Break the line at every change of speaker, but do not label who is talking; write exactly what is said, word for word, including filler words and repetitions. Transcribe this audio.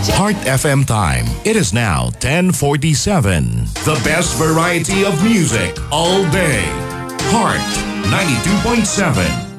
Heart F M time. It is now ten forty-seven. The best variety of music all day. Heart ninety-two point seven.